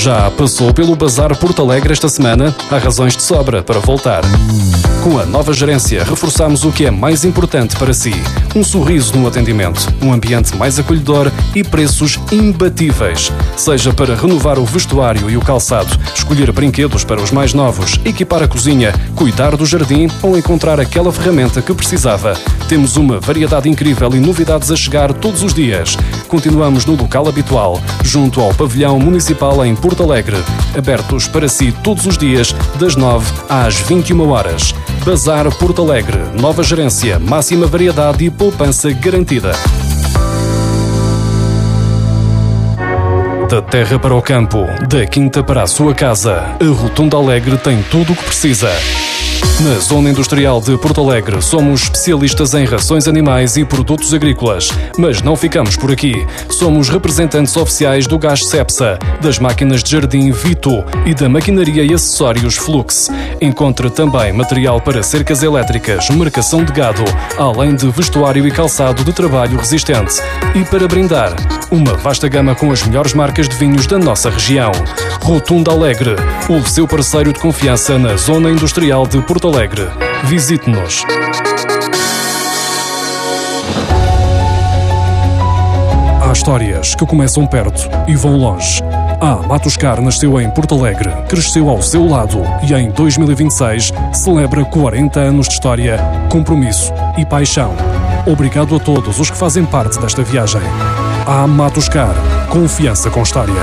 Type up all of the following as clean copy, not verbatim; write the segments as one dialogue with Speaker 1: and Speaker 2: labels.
Speaker 1: Já passou pelo Bazar Porto Alegre esta semana? Há razões de sobra para voltar. Com a nova gerência, reforçamos o que é mais importante para si. Um sorriso no atendimento, um ambiente mais acolhedor e preços imbatíveis. Seja para renovar o vestuário e o calçado, escolher brinquedos para os mais novos, equipar a cozinha, cuidar do jardim ou encontrar aquela ferramenta que precisava. Temos uma variedade incrível e novidades a chegar todos os dias. Continuamos no local habitual, junto ao Pavilhão Municipal em Porto Alegre. Abertos para si todos os dias, das 9 às 21 horas. Bazar Porto Alegre. Nova gerência, máxima variedade e poupança garantida. Da terra para o campo, da quinta para a sua casa, a Rotunda Alegre tem tudo o que precisa. Na Zona Industrial de Porto Alegre, somos especialistas em rações animais e produtos agrícolas. Mas não ficamos por aqui. Somos representantes oficiais do gás Cepsa, das máquinas de jardim Vito e da maquinaria e acessórios Flux. Encontre também material para cercas elétricas, marcação de gado, além de vestuário e calçado de trabalho resistente. E para brindar, uma vasta gama com as melhores marcas de vinhos da nossa região. Rotunda Alegre, o seu parceiro de confiança na Zona Industrial de Porto Alegre. Visite-nos. Há histórias que começam perto e vão longe. A Matuscar nasceu em Porto Alegre, cresceu ao seu lado e em 2026 celebra 40 anos de história, compromisso e paixão. Obrigado a todos os que fazem parte desta viagem. A Matuscar, confiança com história.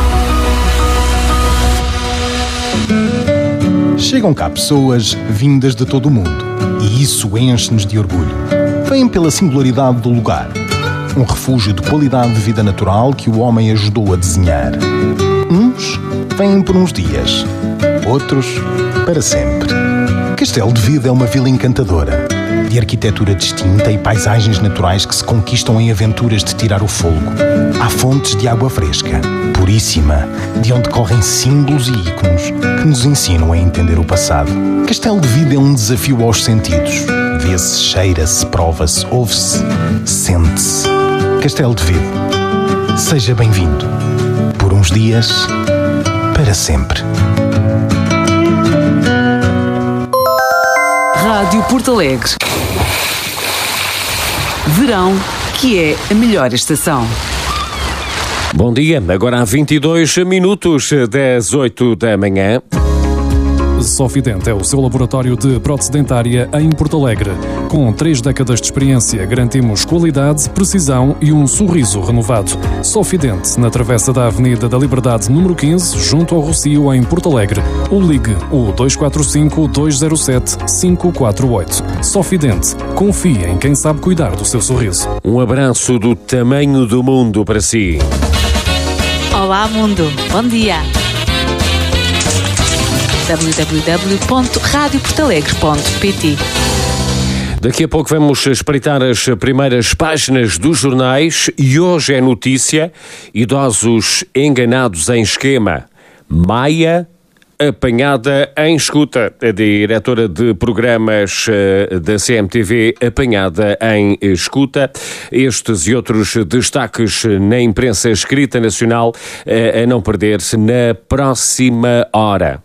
Speaker 2: Chegam cá pessoas vindas de todo o mundo e isso enche-nos de orgulho. Vêm pela singularidade do lugar. Um refúgio de qualidade de vida natural que o homem ajudou a desenhar. Uns vêm por uns dias, outros para sempre. Castelo de Vida é uma vila encantadora, de arquitetura distinta e paisagens naturais que se conquistam em aventuras de tirar o fôlego. Há fontes de água fresca, puríssima, de onde correm símbolos e ícones que nos ensinam a entender o passado. Castelo de Vida é um desafio aos sentidos. Vê-se, cheira-se, prova-se, ouve-se, sente-se. Castelo de Vida. Seja bem-vindo. Por uns dias, para sempre.
Speaker 3: Rádio Porto Alegre. Verão, que é a melhor estação.
Speaker 4: Bom dia, agora há 22 minutos das 8 da manhã.
Speaker 1: Sofident é o seu laboratório de prótese dentária em Porto Alegre. Com 3 décadas de experiência, garantimos qualidade, precisão e um sorriso renovado. Sofident, na travessa da Avenida da Liberdade, número 15, junto ao Rocio, em Porto Alegre. Ou ligue o 245-207-548. Sofident, confie em quem sabe cuidar do seu sorriso.
Speaker 4: Um abraço do tamanho do mundo para si.
Speaker 5: Olá, mundo. Bom dia. www.radioportalegre.pt.
Speaker 4: Daqui a pouco vamos espreitar as primeiras páginas dos jornais e hoje é notícia: idosos enganados em esquema. Maia apanhada em escuta. A diretora de programas da CMTV apanhada em escuta. Estes e outros destaques na imprensa escrita nacional a não perder-se na próxima hora.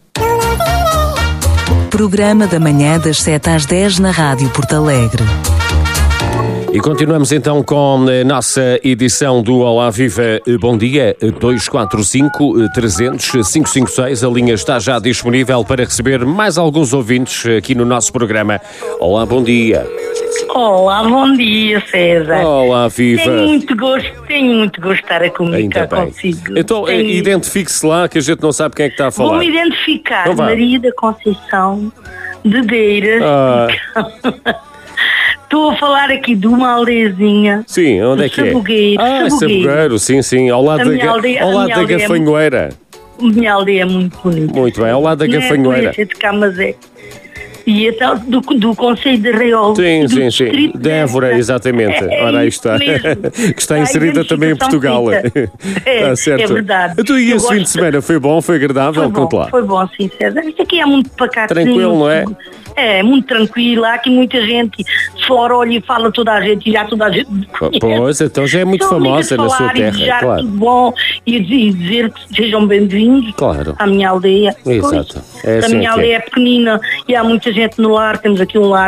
Speaker 3: Programa da manhã das 7 às 10 na Rádio Porto Alegre.
Speaker 4: E continuamos então com a nossa edição do Olá Viva. Bom dia, 245-300-556. A linha está já disponível para receber mais alguns ouvintes aqui no nosso programa. Olá, bom dia.
Speaker 6: Olá, bom dia, César.
Speaker 4: Olá, Viva.
Speaker 6: Tenho muito gosto de estar a comunicar consigo.
Speaker 4: Então, identifique-se lá, que a gente não sabe quem é que está a falar.
Speaker 6: Vou-me identificar, então, Maria da Conceição de Beiras. Estou a falar aqui de uma aldeiazinha.
Speaker 4: Sim, onde é que
Speaker 6: Sabugueiro,
Speaker 4: é? Sabugueiro, sim, ao lado da Gafanhoeira.
Speaker 6: A minha aldeia é muito bonita.
Speaker 4: Muito bem, ao lado da Gafanhoeira.
Speaker 6: Não é de Camazé. E então, do Conselho de Reol.
Speaker 4: Sim. De Évora, exatamente. Ora, aí está. Que está inserida também em Portugal. Está certo.
Speaker 6: É verdade.
Speaker 4: Então, e esse fim de semana foi bom? Foi agradável?
Speaker 6: Foi bom, sim, César. Isto aqui é muito pacato.
Speaker 4: Tranquilo, não é?
Speaker 6: É muito tranquila, há aqui muita gente, fora olha e fala toda a gente, e já toda a gente conhece.
Speaker 4: Pois, então já é muito famosa na sua terra,
Speaker 6: e
Speaker 4: claro.
Speaker 6: tudo bom e dizer que sejam bem-vindos à minha aldeia.
Speaker 4: Exato.
Speaker 6: A minha aldeia é pequenina e há muita gente no lar, temos aqui um lar